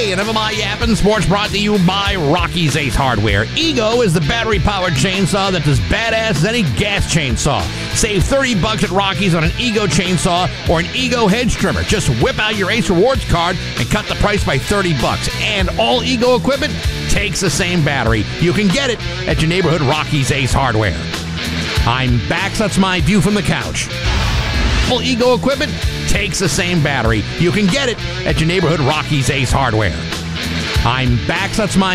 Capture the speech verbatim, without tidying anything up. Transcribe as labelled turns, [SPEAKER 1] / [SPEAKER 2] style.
[SPEAKER 1] Hey, and M M I Yappin' Sports brought to you by Rocky's Ace Hardware. Ego is the battery-powered chainsaw that's as badass as any gas chainsaw. Save thirty bucks at Rocky's on an Ego chainsaw or an Ego hedge trimmer. Just whip out your Ace Rewards card and cut the price by thirty bucks. And all Ego equipment takes the same battery. You can get it at your neighborhood Rocky's Ace Hardware. I'm back, so that's my view from the couch. All Ego equipment takes the same battery. You can get it at your neighborhood Rocky's Ace Hardware. I'm back, so that's my